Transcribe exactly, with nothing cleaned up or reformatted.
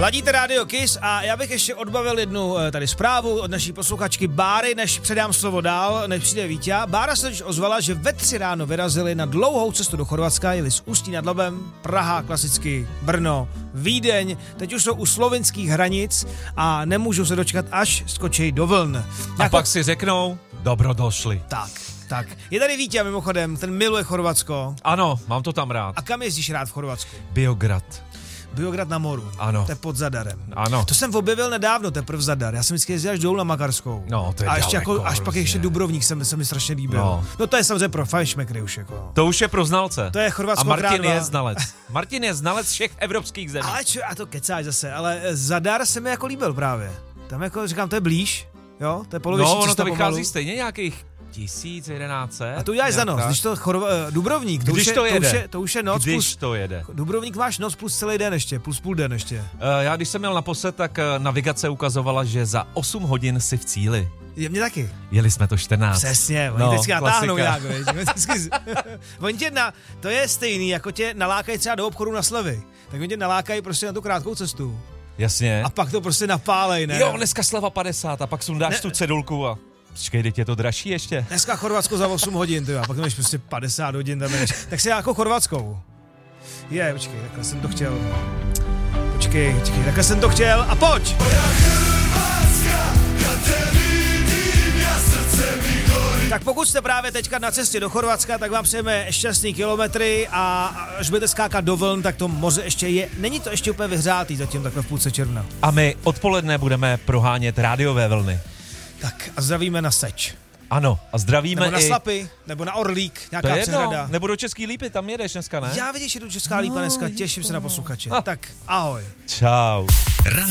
Ladíte Radio Kiss a já bych ještě odbavil jednu tady zprávu od naší posluchačky Báry, než předám slovo dál, než přijde Vítě. Bára se totiž ozvala, že ve tři ráno vyrazili na dlouhou cestu do Chorvatska, jeli z Ústí nad Labem, Praha, klasicky Brno, Vídeň, teď už jsou u slovinských hranic a nemůžou se dočkat, až skočí do vln. A jako... pak si řeknou, dobrodošli. Tak. Tak, je tady Vítě mimochodem, ten miluje Chorvatsko. Ano, mám to tam rád. A kam jezdíš rád v Chorvatsku? Biograd. Biograd na moru. Ano. To je pod Zadarem. Ano. To jsem objevil nedávno, teprve Zadar. Já jsem vždycky jezdil až dolů na Makarskou. No, to je A ještě daleko, jako, až pak ještě Dubrovník se mi, se mi strašně líbil. No. no to je samozřejmě pro fajnšmekry už jako. To už je pro znalce. To je Chorvatsko. A Martin krádva. je znalec. Martin je znalec všech evropských zemí. Ale čo, a to kecáš zase, ale Zadar se mi jako líbil právě. Tam jako říkám, to je blíž, jo? To je poloviční No, ono to pomalu. vychází stejně nějakých tisíc jedenáct set. A to uděláš za noc, když to Chorva, Dubrovník, to když už je, to jede. To už je, to už je noc když plus, to jede. Dubrovník máš noc plus celý den ještě, plus půl den ještě. Uh, já když jsem měl naposled, tak navigace ukazovala, že za osm hodin si v cíli. Je mě taky. Jeli jsme to čtrnáct. Přesně, oni no, vždycky natáhnou klasika. nějak, vždycky, oni tě na, to je stejný, jako tě nalákají třeba do obchodu na slevy, tak oni tě nalákají prostě na tu krátkou cestu. Jasně. A pak to prostě napálej, ne? Jo, dneska sleva padesát a pak sundáš ne. tu cedulku a počkej, teď je to dražší ještě. Dneska Chorvatsko za osm hodin, tyjo, a pak máš prostě padesát hodin tam jdeš. Tak si jako chorvatskou. Je, počkej, takhle jsem to chtěl. Počkej, počkej, takhle jsem to chtěl a pojď! Tak pokud jste právě teďka na cestě do Chorvatska, tak vám přejeme šťastný kilometry a až budete skákat do vln, tak to moře ještě je, není to ještě úplně vyhřátý zatím takhle v půlce června. A my odpoledne budeme prohánět rádiové vlny. Tak a zdravíme na Seč. Ano, a zdravíme nebo na i... Slapy, nebo na Orlík, nějaká přehrada. Nebo do Český Lípy, tam jedeš dneska, ne? Já vidíš, že do Česká Lípa dneska, těším se na posluchače. Tak ahoj. Čau.